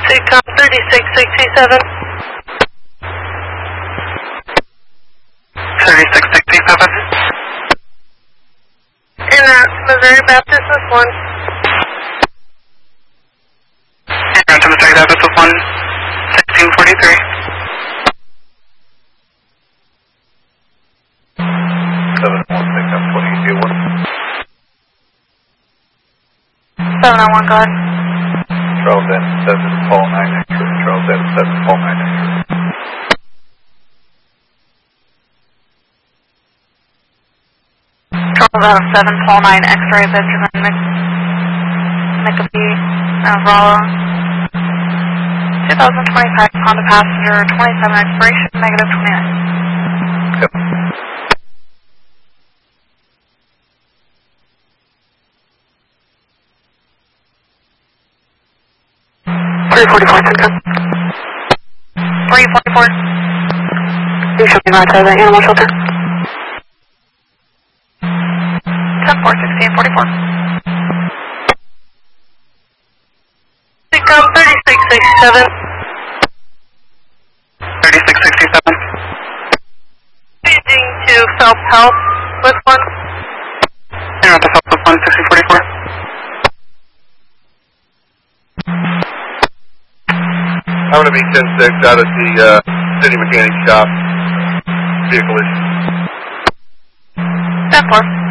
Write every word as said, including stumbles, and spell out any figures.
Seacom thirty-six sixty-seven. thirty-six sixty-seven. In uh, Missouri Baptist with one. And to Missouri Baptist with one, sixteen forty-three. seven one six M twenty-two one. seven oh one, go ahead. Charles N seven, Paul nine X-ray. Charles N seven, Paul nine X-ray. Charles out of seven, Paul nine X-ray, Benjamin Mc... McAfee, Navarro. twenty twenty-five Honda passenger, twenty-seven expiration, negative twenty-nine. Yep. three forty-four, three forty-four. You should be right outside the animal shelter. ten four, sixteen forty-four. Seacom thirty-six sixty-seven. thirty-six sixty-seven. Changing to Phelps Health with one. And to Phelps with one, sixteen forty-four. I'm going to be ten six out at the uh, city mechanic shop. Vehicle issue. ten four.